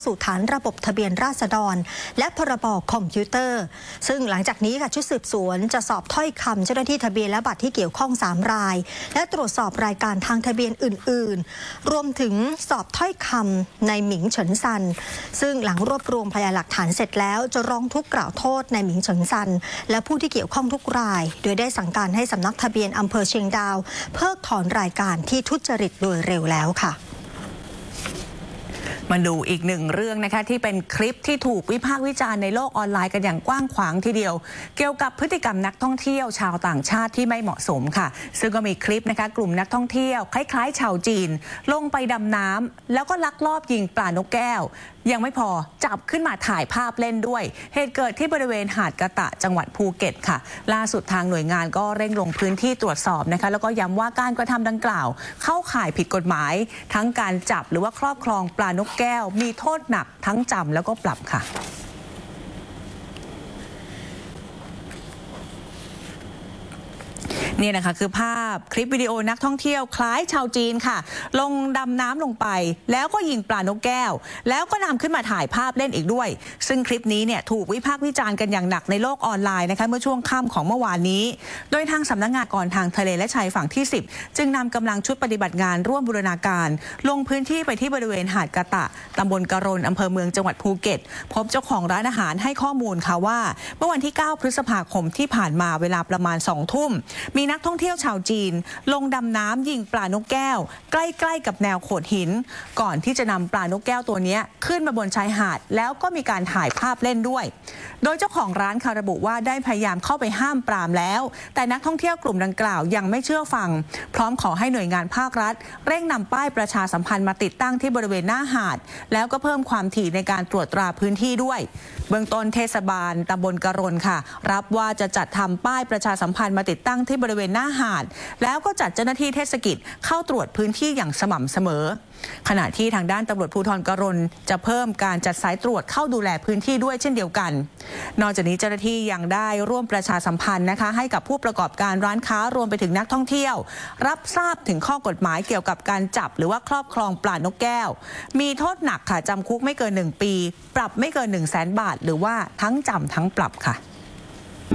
สู่ฐานระบบทะเบียนราษฎรและพรบคอมพิวเตอร์ซึ่งหลังจากนี้ค่ะชุดสืบสวนจะสอบถ้อยคำเจ้าหน้าที่ทะเบียนและบัตรที่เกี่ยวข้อง3 รายและตรวจสอบรายการทางทะเบียนอื่นๆรวมถึงสอบถ้อยคำในหมิงเฉินซันซึ่งหลังรวบรวมพยานหลักฐานเสร็จแล้วจะร้องทุกข์กล่าวโทษในหมิงเฉินซันและผู้ที่เกี่ยวข้องทุกรายโดยได้สั่งการให้สำนักทะเบียนอำเภอเชียงดาวเพิกถอนรายการที่ทุจริตโดยเร็วแล้วค่ะมาดูอีกหนึ่งเรื่องนะคะที่เป็นคลิปที่ถูกวิพากษ์วิจารณ์ในโลกออนไลน์กันอย่างกว้างขวางทีเดียวเกี่ยวกับพฤติกรรมนักท่องเที่ยวชาวต่างชาติที่ไม่เหมาะสมค่ะซึ่งก็มีคลิปนะคะกลุ่มนักท่องเที่ยวคล้ายๆชาวจีนลงไปดำน้ำแล้วก็ลักลอบยิงปลานกแก้วยังไม่พอจับขึ้นมาถ่ายภาพเล่นด้วยเหตุเกิดที่บริเวณหาดกะตะจังหวัดภูเก็ตค่ะล่าสุดทางหน่วยงานก็เร่งลงพื้นที่ตรวจสอบนะคะแล้วก็ย้ำว่าการกระทำดังกล่าวเข้าข่ายผิดกฎหมายทั้งการจับหรือว่าครอบครองปลานกแก้วมีโทษหนักทั้งจำแล้วก็ปรับค่ะนี่นะคะคือภาพคลิปวิดีโอนักท่องเที่ยวคล้ายชาวจีนค่ะลงดำน้ำลงไปแล้วก็ยิงปลานกแก้วแล้วก็นำขึ้นมาถ่ายภาพเล่นอีกด้วยซึ่งคลิปนี้เนี่ยถูกวิพากษ์วิจารณ์กันอย่างหนักในโลกออนไลน์นะคะเมื่อช่วงค่ำของเมื่อวานนี้โดยทางสำนักงานทางทะเลและชายฝั่งที่10จึงนำกำลังชุดปฏิบัติงานร่วมบูรณาการลงพื้นที่ไปที่บริเวณหาดกะตะตำบลกะรนอำเภอเมืองจังหวัดภูเก็ตพบเจ้าของร้านอาหารให้ข้อมูลค่ะว่าเมื่อวันที่9 พฤษภาคมที่ผ่านมาเวลาประมาณ20 ทุ่มมีนักท่องเที่ยวชาวจีนลงดำน้ำยิงปลานกแก้วใกล้ๆกับแนวโขดหินก่อนที่จะนำปลานกแก้วตัวนี้ขึ้นมาบนชายหาดแล้วก็มีการถ่ายภาพเล่นด้วยโดยเจ้าของร้านระบุว่าได้พยายามเข้าไปห้ามปรามแล้วแต่นักท่องเที่ยวกลุ่มดังกล่าวยังไม่เชื่อฟังพร้อมขอให้หน่วยงานภาครัฐเร่งนำป้ายประชาสัมพันธ์มาติดตั้งที่บริเวณหน้าหาดแล้วก็เพิ่มความถี่ในการตรวจตราพื้นที่ด้วยเบื้องต้นเทศบาลตำบลกะรนค่ะรับว่าจะจัดทำป้ายประชาสัมพันธ์มาติดตั้งที่บริเวณหน้าหาดแล้วก็จัดเจ้าหน้าที่เทศกิจเข้าตรวจพื้นที่อย่างสม่ำเสมอขณะที่ทางด้านตำรวจภูธรกะรนจะเพิ่มการจัดสายตรวจเข้าดูแลพื้นที่ด้วยเช่นเดียวกันนอกจากนี้เจ้าหน้าที่ยังได้ร่วมประชาสัมพันธ์นะคะให้กับผู้ประกอบการร้านค้ารวมไปถึงนักท่องเที่ยวรับทราบถึงข้อกฎหมายเกี่ยวกับการจับหรือว่าครอบครองปลานกแก้วมีโทษหนักค่ะจำคุกไม่เกิน1 ปีปรับไม่เกิน100,000 บาทหรือว่าทั้งจำทั้งปรับค่ะ